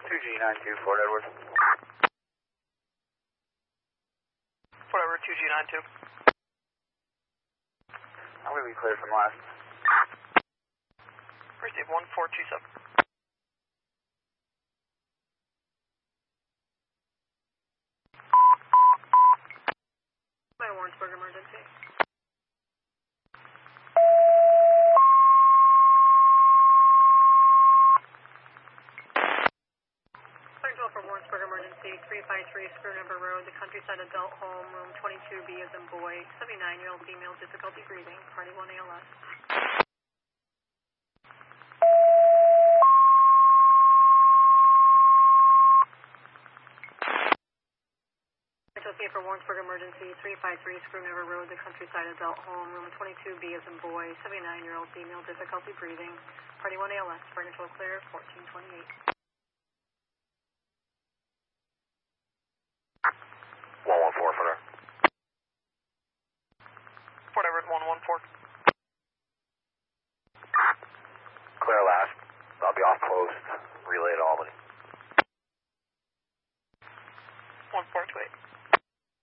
2G92, Fort Edward. Fort Edward 2G92. I'm going to be clear from last. Receive 1427. My Warrensburg emergency. For Warrensburg emergency, 353 Screw Number Road, the Countryside Adult Home, room 22B as in boy, 79-year-old female, difficulty breathing, party 1 ALS. Associate for Warrensburg emergency, 353 Screw Number Road, the Countryside Adult Home, room 22B as in boy, 79-year-old female, difficulty breathing, party 1 ALS, fire control clear, 1428. 114, Fort Edward. Fort Edward 114. Clear last. I'll be off close.